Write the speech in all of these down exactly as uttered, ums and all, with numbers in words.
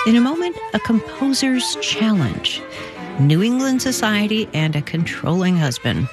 In a moment, a composer's challenge, New England society, and a controlling husband.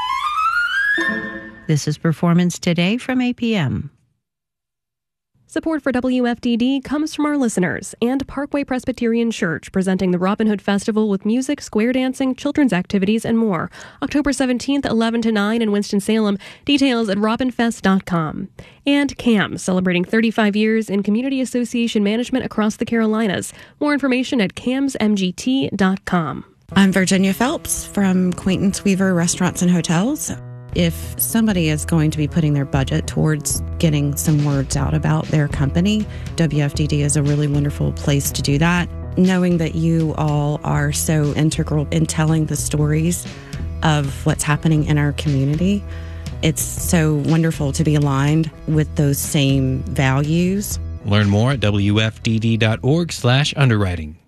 This is Performance Today from A P M. Support for W F D D comes from our listeners and Parkway Presbyterian Church, presenting the Robin Hood Festival with music, square dancing, children's activities, and more. October seventeenth, eleven to nine in Winston-Salem. Details at robin fest dot com. And C A M, celebrating thirty-five years in community association management across the Carolinas. More information at cams m g t dot com. I'm Virginia Phelps from Quaintance Weaver Restaurants and Hotels. If somebody is going to be putting their budget towards getting some words out about their company, W F D D is a really wonderful place to do that. Knowing that you all are so integral in telling the stories of what's happening in our community, it's so wonderful to be aligned with those same values. Learn more at w f d d dot org slash underwriting.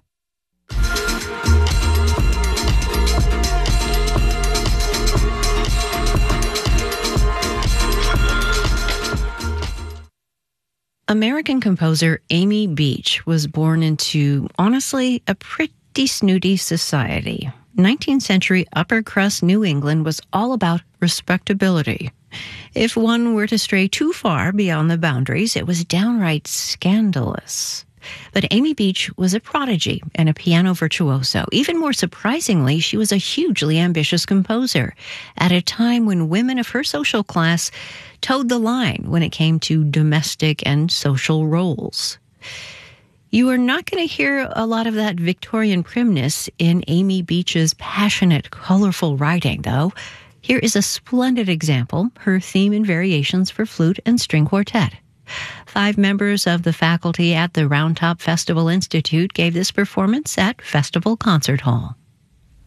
American composer Amy Beach was born into, honestly, a pretty snooty society. nineteenth century upper crust New England was all about respectability. If one were to stray too far beyond the boundaries, it was downright scandalous. But Amy Beach was a prodigy and a piano virtuoso. Even more surprisingly, she was a hugely ambitious composer at a time when women of her social class towed the line when it came to domestic and social roles. You are not going to hear a lot of that Victorian primness in Amy Beach's passionate, colorful writing, though. Here is a splendid example, her theme and variations for flute and string quartet. Five members of the faculty at the Round Top Festival Institute gave this performance at Festival Concert Hall.